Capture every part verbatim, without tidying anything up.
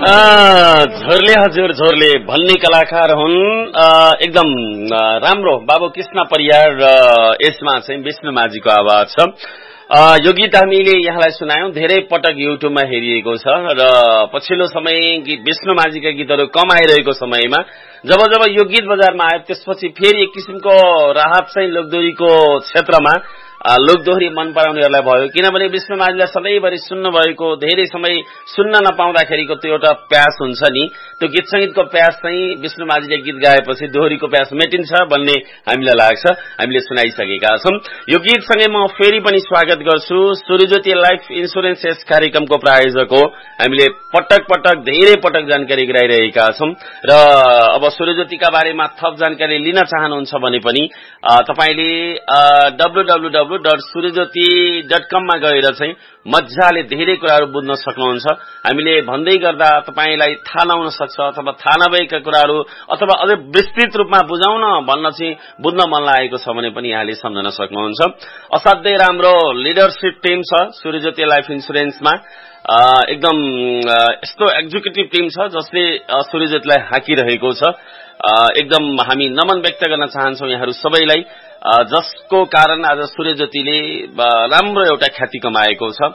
झोरले हजुर झोरले भन्ने कलाकार हुन्। एकदम राम्रो बाबु कृष्ण परियार र यसमा चाहिँ विष्णु माझीको आवाज छ। यो गीत हामीले यहाँलाई सुनायौं, धेरै पटक युट्युबमा हेरिएको छ र पछिल्लो समय विष्णु माझीका गीतहरू कम आइरहेको समयमा जब जब यो गीत बजारमा आयो त्यसपछि फेरि एक किसिमको राहत चाहिँ लोकदोहोरीको क्षेत्रमा लोकदोहोरी मन पराउनेहरूलाई भयो। किनभने विष्णु माझीलाई सधैँभरि सुन्नु भएको, धेरै समय सुन्न नपाउँदाखेरिको त्यो एउटा प्यास हुन्छ नि, त्यो गीत संगीतको प्यास चाहिँ विष्णु माझीले गीत गाएपछि दोहोरीको प्यास मेटिन्छ भन्ने हामीलाई लाग्छ। हामीले सुनाइसकेका छौं। यो गीतसँगै म फेरि पनि स्वागत गर्छु सूर्यज्योति लाइफ इन्स्योरेन्स यस कार्यक्रमको प्रायोजक हो। हामीले पटक पटक धेरै पटक जानकारी गराइरहेका छौं र अब सूर्यज्योतिका बारेमा थप जानकारी लिन चाहनुहुन्छ भने पनि तपाईले W W W dot सूर्यज्योति dot कम मा गएर चाहिँ मजाले धेरै कुराहरू बुझ्न सक्नुहुन्छ। हामीले भन्दै गर्दा तपाईलाई थाहा नहुन सक्छ अथवा थाहा नभएका कुराहरू अथवा अझै विस्तृत रूपमा बुझाउन भन्न चाहिँ बुझ्न मन लागेको छ भने पनि यहाँले सम्झन सक्नुहुन्छ। असाध्यै राम्रो लिडरशिप टिम छ सूर्यज्योति लाइफ इन्स्योरेन्समा। एकदम यस्तो एक्जिक्युटिभ टिम छ जसले सूर्यज्योतिलाई हाकिरहेको छ। एकदम हामी नमन व्यक्त गर्न चाहन्छौं यहाँहरू सबैलाई, जसको कारण आज सूर्यज्योतिले राम्रो एउटा ख्याति कमाएको छ।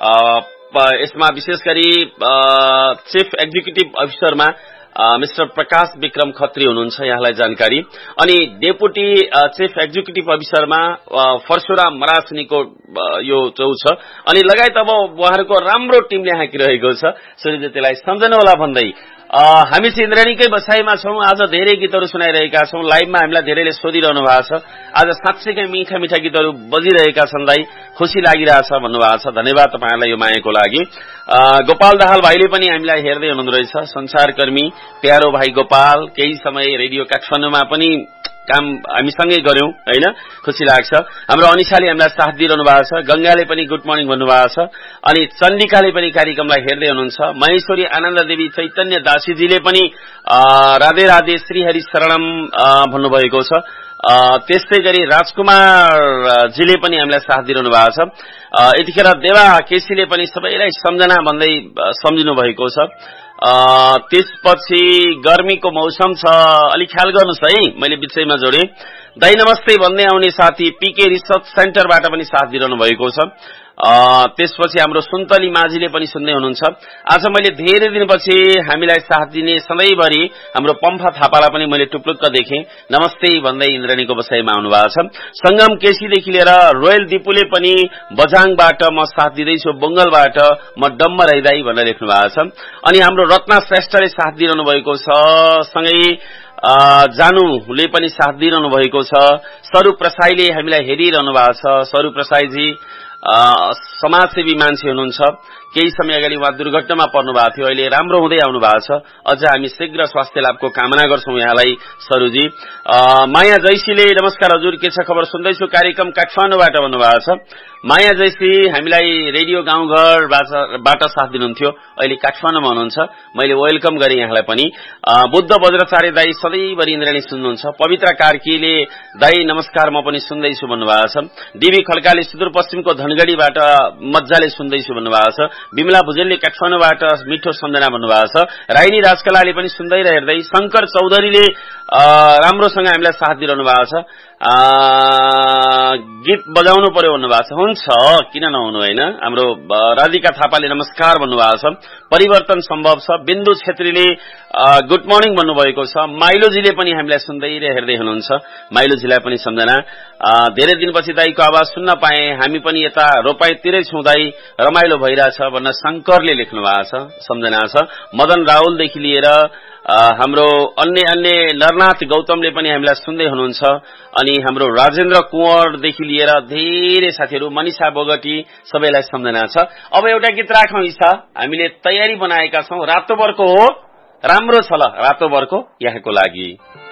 यसमा विशेष गरी चीफ एक्जिक्युटिभ अफिसरमा मिस्टर प्रकाश विक्रम खत्री हुनुहुन्छ, यहाँलाई जानकारी। अनि डेपुटी चीफ एक्जिक्युटिभ अफिसरमा परशुराम मरासनीको यो चौ छ। अनि लगायत अब उहाँहरूको राम्रो टिमले हाकिरहेको छ सूर्यज्योतिलाई सम्झनु होला भन्दै हामी चाहिँ इन्द्रणीकै बसाइमा छौं। आज धेरै गीतहरू सुनाइरहेका छौं। लाइभमा हामीलाई धेरैले सोधिरहनु भएको छ, आज साँच्चैकै मीठा मीठा गीतहरू बजिरहेका छन् दाइ, खुशी लागिरहेछ भन्नुभएको छ। धन्यवाद तपाईहरुलाई यो मायाको लागि। गोपाल दाहाल भाइले पनि हामीलाई हेर्दै हुनुहुँदो रहेछ, संसारकर्मी प्यारो भाइ गोपाल। केही समय रेडियो काठमाडौँमा पनि काम हामीसँगै गर्यौं हैन, खुशी लाग्छ। हाम्रो अनिशाले हामीलाई साथ दिइरहनु भएको छ। गंगाले पनि गुड मर्निङ भन्नुभएको छ। अनि चण्डिकाले पनि कार्यक्रमलाई हेर्दै हुनुहुन्छ। महेश्वरी आनन्द देवी चैतन्य दासीजीले पनि राधे राधे श्री हरि शरणम भन्नुभएको छ। त्यस्तै गरी राजकुमार जीले पनि हामीलाई साथ दिइरहनु भएको छ। यतिखेर देवा केसीले पनि सबैलाई सम्झना भन्दै सम्झिनु भएको छ। त्यसपछि गर्मीको मौसम छ, अलिक ख्याल गर्नुस् है, मैले बिचैमा जोडे। दाइ नमस्ते भन्दै आउने साथी पीके रिसर्च सेन्टरबाट पनि साथ दिइरहनु भएको छ। त्यसपछि हाम्रो सुन्तली माझीले पनि सुन्दै हुनुहुन्छ। आज मैले धेरै दिनपछि हामीलाई साथ दिने सधैँभरि हाम्रो पम्फा थापालाई पनि मैले टुप्लुक्क देखेँ, नमस्ते भन्दै इन्द्रणीको बसाइमा आउनु भएको छ। संगम केसीदेखि लिएर रोयल दिपुले पनि बझाङबाट म साथ दिँदैछु, बंगलबाट म डम्म रहिदाई भनेर लेख्नु भएको छ। अनि हाम्रो रत्ना श्रेष्ठले साथ दिइरहनु भएको छ, सँगै जानुले पनि साथ दिइरहनु भएको छ। सरू प्रसाईले हामीलाई हेरिरहनु भएको छ। सरू प्रसाईजी समाजसेवी मान्छे हुनुहुन्छ। केही समय अगाडि उहाँ दुर्घटनामा पर्नु भएको थियो, अहिले राम्रो हुँदै आउनु भएको छ। अझ हामी शीघ्र स्वास्थ्य लाभको कामना गर्छौं यहाँलाई सरूजी। माया जैसीले नमस्कार हजुर, के छ खबर, सुन्दैछु कार्यक्रम काठमाडौँबाट भन्नुभएको छ। माया जैसी हामीलाई रेडियो गाउँघरबाट साथ दिनुहुन्थ्यो, अहिले काठमाडौँमा हुनुहुन्छ। मैले वेलकम गरे यहाँलाई पनि। बुद्ध बज्राचार्य दाई सधैँभरि इन्द्रणी सुन्नुहुन्छ। पवित्र कार्कीले दाई नमस्कार म पनि सुन्दैछु भन्नुभएको छ। डीबी खड्काले सुदूरपश्चिमको धनगढ़ीबाट मजाले सुन्दैछु भन्नुभएको छ। बिमला भुजेलले काठमाडौँबाट मिठो सम्झना भन्नुभएको छ। राइनी राजकलाले पनि सुन्दै र हेर्दै। शंकर चौधरीले राम्रोसँग हामीलाई साथ दिइरहनु भएको छ। गीत बजाउनु पर्यो भन्नुभएको छ। हुन्छ, किन नहुनु हैन। हाम्रो राधिका थापाले नमस्कार भन्नुभएको छ। परिवर्तन सम्भव छ। बिन्दु छेत्रीले गुड मर्निङ भन्नुभएको छ। माइलोजीले पनि हामीलाई सुन्दै र हेर्दै हुनुहुन्छ, माइलोजीलाई पनि सम्झना। धेरै दिनपछि दाइको आवाज सुन्न पाए, हामी पनि यता रोपाईतिरै छौं दाइ, रमाइलो भइरहेछ भनेर शंकरले लेख्नु भएको छ, सम्झना छ। मदन राहुलदेखि लिएर हाम्रो अन्य अन्य नरनाथ गौतमले पनि हामीलाई सुन्दै हुनुहुन्छ। अनि हाम्रो राजेन्द्र कुँवरदेखि लिएर धेरै साथीहरू, मनिषा बोगटी, सबैलाई सम्झना छ। अब एउटा गीत राखौं इच्छा, हामीले तयारी बनाएका छौं। रातो बर्को हो, राम्रो छ ल रातो बर्को यहाँको लागि।